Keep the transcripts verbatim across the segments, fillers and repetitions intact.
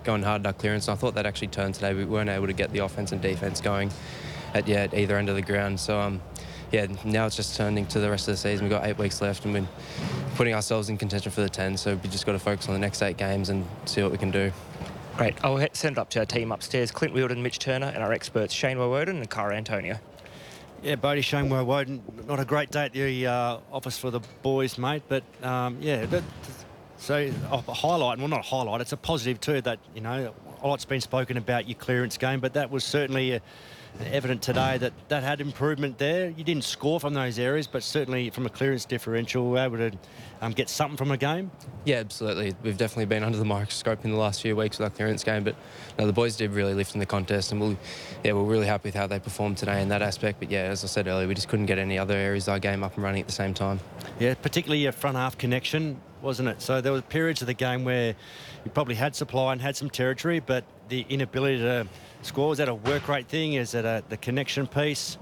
going hard at our clearance. And I thought that actually turned today. We weren't able to get the offense and defence going at, yeah, at either end of the ground. So, um, yeah, now it's just turning to the rest of the season. We've got eight weeks left and we're putting ourselves in contention for the ten. So we just got to focus on the next eight games and see what we can do. Great. I'll send it up to our team upstairs, Clint Wheeldon, Mitch Turner, and our experts, Shane Woden and Cara Antonio. Yeah, Bodie, Shane Woden, not a great day at the uh, office for the boys, mate, but um, yeah, that, so a highlight, well, not a highlight, it's a positive too that, you know, a lot's been spoken about your clearance game, but that was certainly uh, evident today that that had improvement there. You didn't score from those areas, but certainly from a clearance differential, we were able to um, get something from a game. Yeah, absolutely. We've definitely been under the microscope in the last few weeks with our clearance game, but no, the boys did really lift in the contest, and we'll, yeah, we're really happy with how they performed today in that aspect. But yeah, as I said earlier, we just couldn't get any other areas of our game up and running at the same time. Yeah, particularly your front half connection, wasn't it? So there were periods of the game where you probably had supply and had some territory, but the inability to score, was that a work rate thing? Is it a, the connection piece?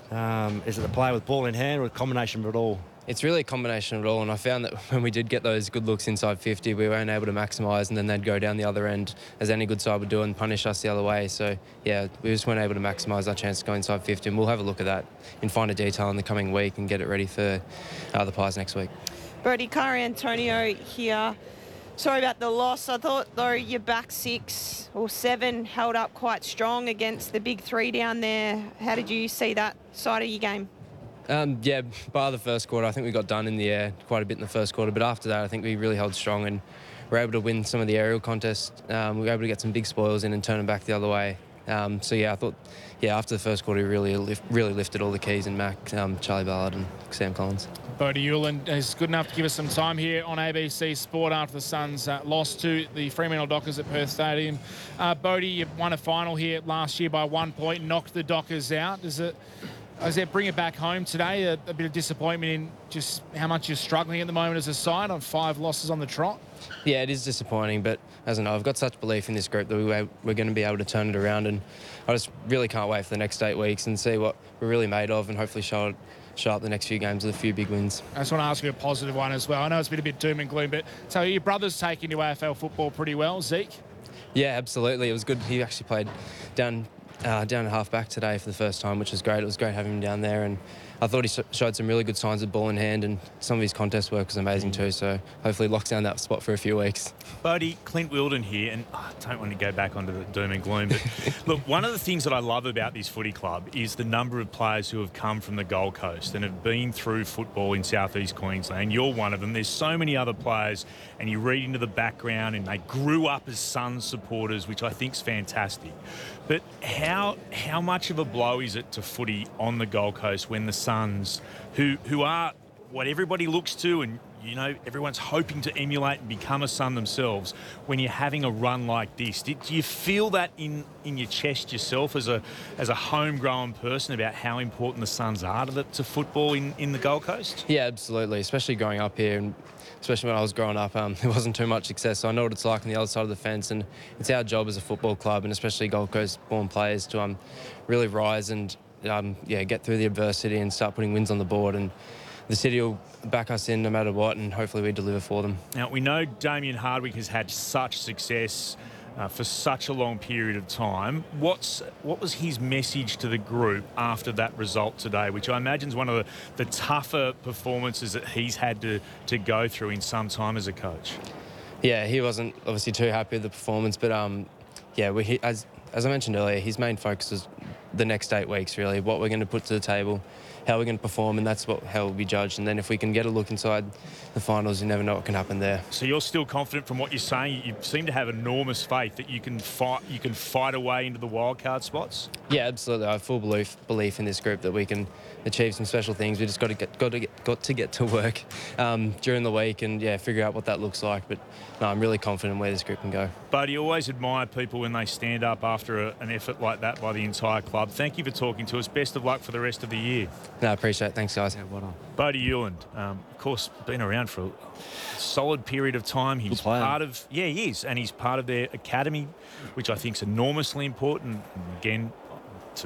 Um, is it the play with ball in hand, or a combination of it all? It's really a combination of it all, and I found that when we did get those good looks inside fifty, we weren't able to maximise, and then they'd go down the other end, as any good side would do, and punish us the other way. So, yeah, we just weren't able to maximise our chance to go inside fifty, and we'll have a look at that in finer detail in the coming week and get it ready for uh, the Pies next week. Brody, Cara Antonio here. Sorry about the loss. I thought, though, your back six or seven held up quite strong against the big three down there. How did you see that side of your game? Um, yeah, bar the first quarter, I think we got done in the air quite a bit in the first quarter, but after that I think we really held strong and were able to win some of the aerial contests. Um, we were able to get some big spoils in and turn them back the other way. Um, so yeah, I thought, yeah, after the first quarter, we really, lift, really lifted all the keys in Mac, um, Charlie Ballard and Sam Collins. Bodie Ueland is good enough to give us some time here on A B C Sport after the Suns uh, lost to the Fremantle Dockers at Perth Stadium. Uh, Bodie, you won a final here last year by one point, knocked the Dockers out. Does it, does that bring it back home today? A, a bit of disappointment in just how much you're struggling at the moment as a side on five losses on the trot? Yeah, it is disappointing, but as I know, I've got such belief in this group that we, we're going to be able to turn it around, and I just really can't wait for the next eight weeks and see what we're really made of, and hopefully show it, show up the next few games with a few big wins. I just want to ask you a positive one as well. I know it's been a bit doom and gloom, but so your brother's taking to A F L football pretty well, Zeke? Yeah, absolutely. It was good. He actually played down uh, down at half back today for the first time, which was great. It was great having him down there, and I thought he showed some really good signs of ball in hand, and some of his contest work was amazing too, so hopefully locks down that spot for a few weeks. Bodie, Clint Wheeldon here, and oh, I don't want to go back onto the doom and gloom, but look, one of the things that I love about this footy club is the number of players who have come from the Gold Coast and have been through football in southeast Queensland. You're one of them. There's so many other players, and you read into the background, and they grew up as Suns supporters, which I think is fantastic. But how how much of a blow is it to footy on the Gold Coast when the Suns, who who are what everybody looks to, and you know everyone's hoping to emulate and become a Sun themselves, when you're having a run like this, do you feel that in in your chest yourself as a as a homegrown person about how important the Suns are to, the, to football in in the Gold Coast? Yeah, absolutely. Especially growing up here, and especially when I was growing up, um, there wasn't too much success. So I know what it's like on the other side of the fence, and it's our job as a football club, and especially Gold Coast-born players, to um, really rise and um, yeah, get through the adversity and start putting wins on the board. And the city will back us in no matter what, and hopefully we deliver for them. Now, we know Damien Hardwick has had such success uh, for such a long period of time. What's what was his message to the group after that result today, which I imagine is one of the, the tougher performances that he's had to, to go through in some time as a coach? Yeah, he wasn't obviously too happy with the performance, but um, yeah, we, he, as as I mentioned earlier, his main focus is the next eight weeks, really, what we're going to put to the table, how we're going to perform, and that's what how we'll be judged. And then if we can get a look inside the finals, you never know what can happen there. So you're still confident from what you're saying? You seem to have enormous faith that you can fight you can fight a way into the wildcard spots? Yeah, absolutely. I have full belief belief in this group that we can achieve some special things. We just got to get got to get got to get to work um, during the week and yeah, figure out what that looks like. But no, I'm really confident where this group can go. But you always admire people when they stand up after a, an effort like that by the entire club. Thank you for talking to us. Best of luck for the rest of the year. No, I appreciate it. Thanks, guys. Yeah, well done. Bodie Ueland, um, of course, been around for a solid period of time. He's part of, yeah, he is, and he's part of their academy, which I think is enormously important. And again, to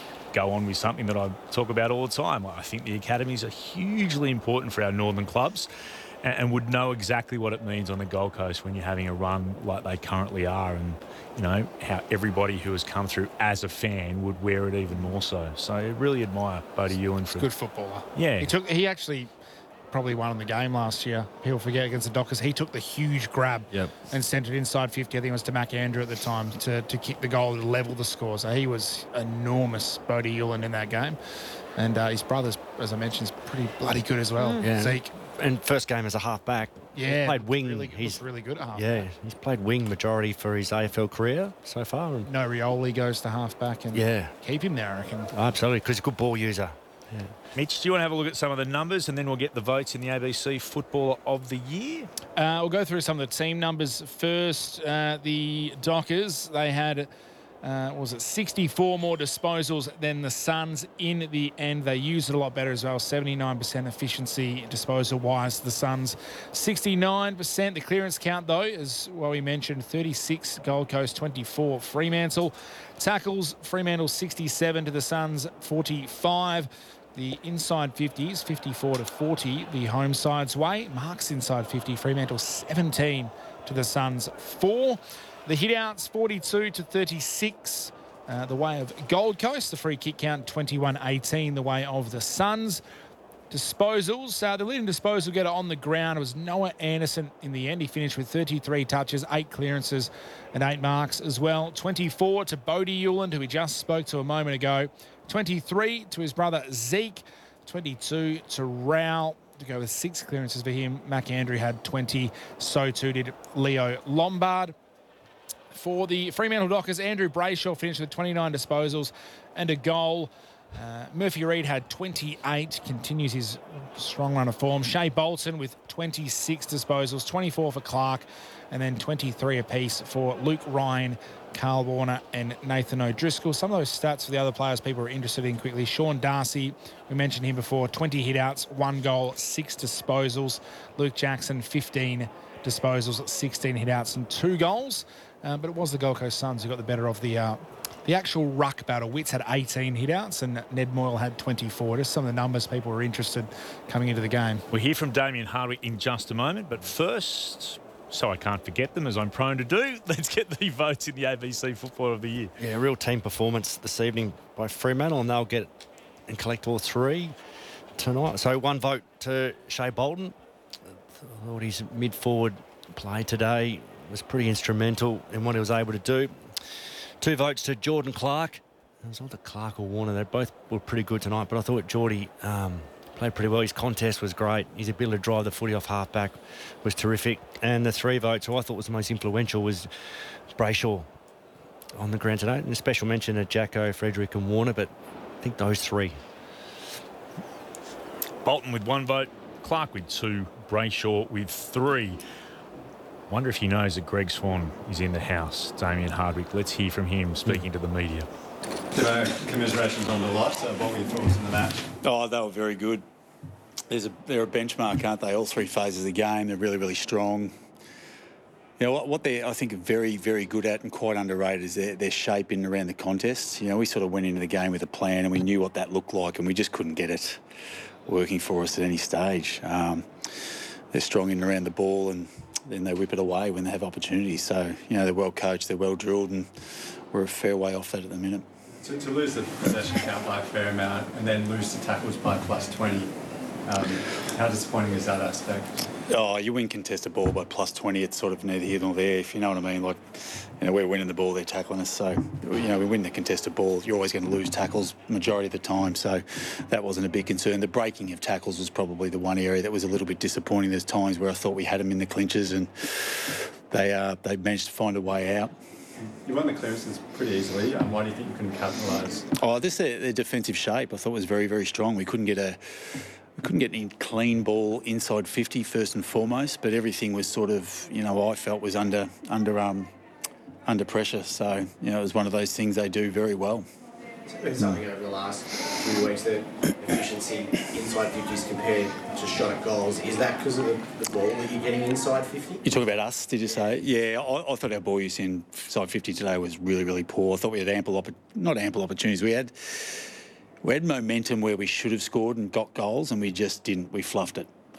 go on with something that I talk about all the time, I think the academies are hugely important for our northern clubs. and, and would know exactly what it means on the Gold Coast when you're having a run like they currently are, and you know how everybody who has come through as a fan would wear it even more so. So I really admire Bodie Ewan for Good footballer. Yeah. He took. He actually probably won the game last year. People forget against the Dockers. He took the huge grab Yep. and sent it inside fifty. I think it was to Mac Andrew at the time to, to kick the goal to level the score. So he was enormous, Bodie Ewan, in that game. And uh, his brother's, as I mentioned, is pretty bloody good as well. Yeah. Zeke. And first game as a half-back. Yeah. He's played wing. Really, he's he's really good at half. Yeah, he's played wing majority for his A F L career so far. And No, Rioli goes to half-back and yeah, keep him there, I reckon. absolutely, because he's a good ball user. Yeah. Mitch, do you want to have a look at some of the numbers and then we'll get the votes in the A B C Footballer of the Year? Uh, we'll go through some of the team numbers first. Uh, the Dockers, they had, uh, what was it, sixty-four more disposals than the Suns in the end. They used it a lot better as well, seventy-nine percent efficiency disposal-wise. The Suns, sixty-nine percent. The clearance count, though, as well we mentioned, thirty-six Gold Coast, twenty-four Fremantle. Tackles, Fremantle sixty-seven to the Suns, forty-five. The inside fifties, fifty-four to forty, the home side's way. Marks inside fifty, Fremantle seventeen to the Suns, four. The hit-outs, forty-two to thirty-six, uh, the way of Gold Coast. The free kick count, twenty-one eighteen, the way of the Suns. Disposals, uh, the leading disposal getter on the ground was Noah Anderson in the end. He finished with thirty-three touches, eight clearances and eight marks as well. twenty-four to Bodie Euland, who we just spoke to a moment ago. twenty-three to his brother Zeke. twenty-two to Rao, to go with six clearances for him. Mac Andrew had twenty, so too did Leo Lombard. For the Fremantle Dockers, Andrew Brayshaw finished with twenty-nine disposals and a goal. Uh, Murphy Reid had twenty-eight, continues his strong run of form. Shea Bolton with twenty-six disposals, twenty-four for Clark, and then twenty-three apiece for Luke Ryan, Carl Warner and Nathan O'Driscoll. Some of those stats for the other players people are interested in quickly. Sean Darcy, we mentioned him before, twenty hit-outs, one goal, six disposals. Luke Jackson, fifteen disposals, sixteen hit-outs and two goals. Uh, but it was the Gold Coast Suns who got the better of the uh, the actual ruck battle. Witts had eighteen hit-outs and Ned Moyle had twenty-four. Just some of the numbers people were interested coming into the game. We'll hear from Damien Hardwick in just a moment, but first, so I can't forget them as I'm prone to do, let's get the votes in the A B C Footballer of the Year. Yeah, real team performance this evening by Fremantle, and they'll get and collect all three tonight. So one vote to Shea Bolton. I thought his mid-forward play today was pretty instrumental in what he was able to do. Two votes to Jordan Clark. It was either Clark or Warner. They both were pretty good tonight, but I thought Geordie um, played pretty well. His contest was great. His ability to drive the footy off half-back was terrific. And the three votes who I thought was the most influential was Brayshaw on the ground today. And a special mention to Jacko, Frederick and Warner, but I think those three. Bolton with one vote, Clark with two, Brayshaw with three. Wonder if he knows that Greg Swan is in the house, Damien Hardwick. Let's hear from him speaking to the media. G'day, commiserations on the loss. Uh, what were your thoughts on the match? Oh, they were very good. There's a, they're a benchmark, aren't they? All three phases of the game, they're really, really strong. You know, what, what they're, I think, very, very good at and quite underrated is their, their shape in and around the contests. You know, we sort of went into the game with a plan and we knew what that looked like and we just couldn't get it working for us at any stage. Um, they're strong in and around the ball and then they whip it away when they have opportunities. So, you know, they're well coached, they're well drilled, and we're a fair way off that at the minute. To, to lose the possession count by a fair amount and then lose the tackles by plus twenty, um, how disappointing is that aspect? Oh, you win contested ball by plus twenty, it's sort of neither here nor there, if you know what I mean. Like, you know, we're winning the ball, they're tackling us. So, you know, we win the contested ball, you're always going to lose tackles majority of the time. So that wasn't a big concern. The breaking of tackles was probably the one area that was a little bit disappointing. There's times where I thought we had them in the clinches and they uh, they managed to find a way out. You won the clearances pretty easily. Um, why do you think you couldn't capitalise? Oh, this their, their defensive shape I thought was very, very strong. We couldn't get a... We couldn't get any clean ball inside fifty first and foremost, but everything was sort of, you know, I felt was under under um under pressure. So, you know, it was one of those things they do very well. It's been something over the last few weeks, the efficiency inside fifties compared to shot at goals. Is that because of the, the ball that you're getting inside fifty? You talk about us, did you say? Yeah, I, I thought our ball use inside fifty today was really, really poor. I thought we had ample, opp- not ample opportunities. We had... We had momentum where we should have scored and got goals, and we just didn't. We fluffed it.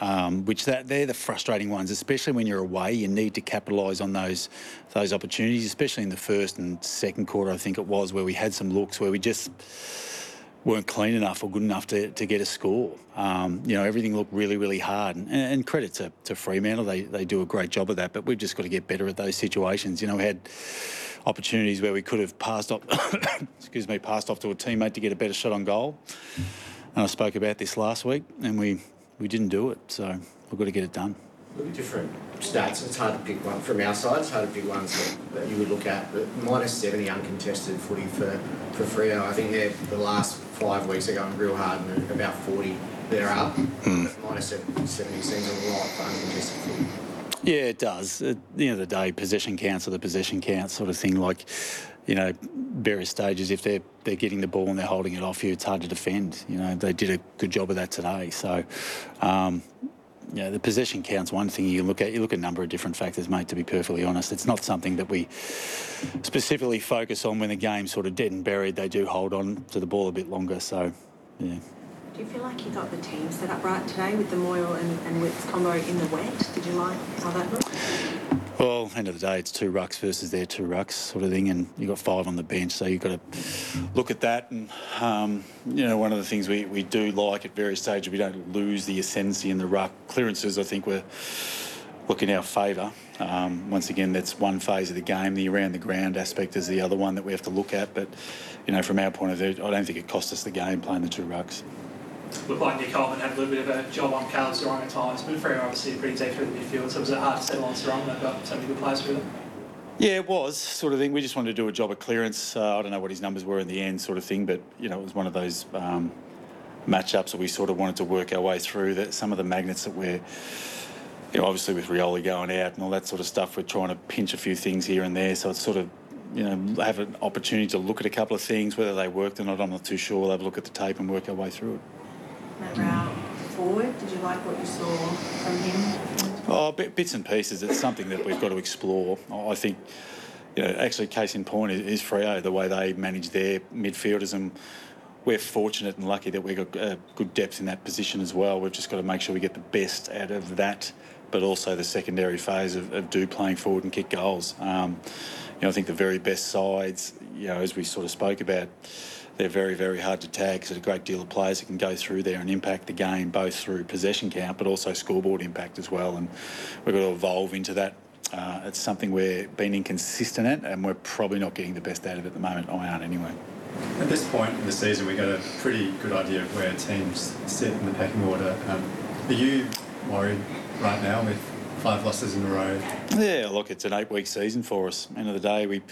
um, which that they're the frustrating ones, especially when you're away. You need to capitalise on those those opportunities, especially in the first and second quarter, I think it was, where we had some looks where we just weren't clean enough or good enough to, to get a score. Um, you know, everything looked really, really hard. And, and credit to, to Fremantle, they, they do a great job of that, but we've just got to get better at those situations. You know, we had opportunities where we could have passed off, excuse me, passed off to a teammate to get a better shot on goal. And I spoke about this last week, and we, we didn't do it, so we've got to get it done. Look at different stats. It's hard to pick one from our side. It's hard to pick ones that, that you would look at. But minus seventy uncontested footy for for Freo. I think they're the last five weeks are going real hard, and about forty they're up. Mm. Minus seventy seems a lot for uncontested footy. Yeah, it does. At the end of the day, possession counts are the possession counts sort of thing. Like, you know, various stages, if they're they're getting the ball and they're holding it off you, it's hard to defend. You know, they did a good job of that today. So. Um, Yeah, the possession count's one thing you can look at. You look at a number of different factors, mate, to be perfectly honest. It's not something that we specifically focus on when the game's sort of dead and buried. They do hold on to the ball a bit longer, so, yeah. Do you feel like you got the team set up right today with the Moyle and, and Wicks combo in the wet? Did you like how that looked? Well, end of the day, it's two rucks versus their two rucks sort of thing, and you've got five on the bench, so you've got to look at that. And, um, you know, one of the things we, we do like at various stages, we don't lose the ascendancy in the ruck. Clearances, I think, were look in our favour. Um, once again, that's one phase of the game. The around the ground aspect is the other one that we have to look at. But, you know, from our point of view, I don't think it cost us the game playing the two rucks. Looked like Nick Coleman had a little bit of a job on Caleb Zerong at times, but Freo obviously pretty deep through the midfield, so was it hard to settle on Zerong? They've got so many good players through them. Yeah, it was, sort of thing. We just wanted to do a job of clearance. Uh, I don't know what his numbers were in the end, sort of thing, but, you know, it was one of those um, matchups that we sort of wanted to work our way through. That some of the magnets that we're, you know, obviously with Rioli going out and all that sort of stuff, we're trying to pinch a few things here and there, so it's sort of, you know, have an opportunity to look at a couple of things. Whether they worked or not, I'm not too sure. We'll have a look at the tape and work our way through it. Matt Rowell forward, did you like what you saw from him? Oh, bits and pieces. It's something that we've got to explore. I think, you know, actually case in point is Freo, the way they manage their midfielders, and we're fortunate and lucky that we've got uh, good depth in that position as well. We've just got to make sure we get the best out of that, but also the secondary phase of, of do playing forward and kick goals. Um, you know, I think the very best sides, you know, as we sort of spoke about, they're very, very hard to tag because there's a great deal of players that can go through there and impact the game, both through possession count but also scoreboard impact as well. And we've got to evolve into that. Uh, it's something we're being inconsistent at, and we're probably not getting the best out of it at the moment. I aren't anyway. At this point in the season, we got a pretty good idea of where teams sit in the pecking order. Um, are you worried right now with five losses in a row? Yeah, look, it's an eight-week season for us. End of the day, we...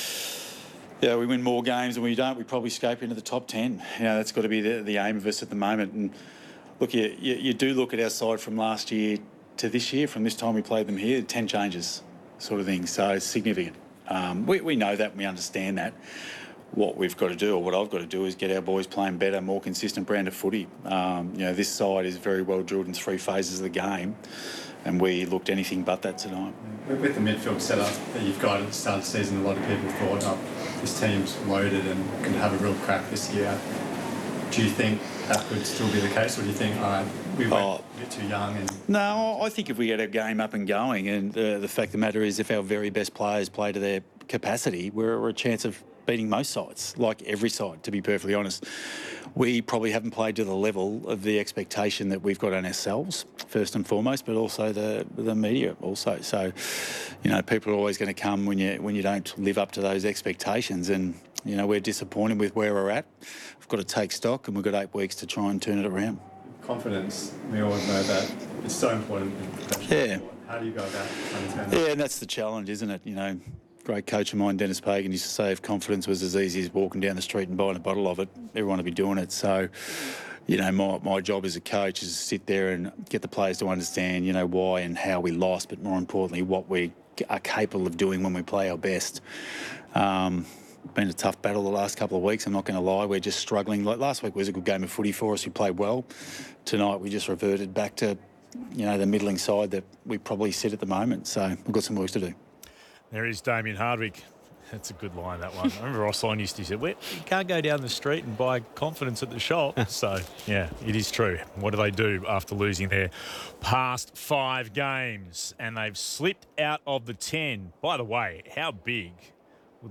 Yeah, we win more games than we don't. We probably scape into the top ten. You know, that's got to be the, the aim of us at the moment. And look, you, you, you do look at our side from last year to this year, from this time we played them here, ten changes sort of thing. So it's significant. Um, we, we know that and we understand that. What we've got to do, or what I've got to do, is get our boys playing better, more consistent brand of footy. Um, you know, this side is very well drilled in three phases of the game, and we looked anything but that tonight. With the midfield setup that you've got at the start of the season, a lot of people thought, oh, this team's loaded and can have a real crack this year. Do you think that could still be the case, or do you think, all right, we went oh, a bit too young? And no, I think if we get our game up and going, and uh, the fact of the matter is if our very best players play to their capacity, we're, we're a chance of beating most sides, like every side, to be perfectly honest. We probably haven't played to the level of the expectation that we've got on ourselves, first and foremost, but also the the media also. So, you know, people are always going to come when you when you don't live up to those expectations, and, you know, we're disappointed with where we're at. We've got to take stock, and we've got eight weeks to try and turn it around. Confidence, we all know that it's so important in professional yeah. sport. How do you go about trying to turn that? Yeah, and that's the challenge, isn't it? You know, great coach of mine, Dennis Pagan, used to say if confidence was as easy as walking down the street and buying a bottle of it, everyone would be doing it. So, you know, my, my job as a coach is to sit there and get the players to understand, you know, why and how we lost, but more importantly, what we are capable of doing when we play our best. Um, been a tough battle the last couple of weeks, I'm not going to lie. We're just struggling. Like last week was a good game of footy for us. We played well. Tonight we just reverted back to, you know, the middling side that we probably sit at the moment. So we've got some work to do. There is Damien Hardwick That's a good line, that one. I remember Ross Lyon used to say, well, you can't go down the street and buy confidence at the shop. So, yeah, it is true. What do they do after losing their past five games? And they've slipped out of the ten. By the way, how big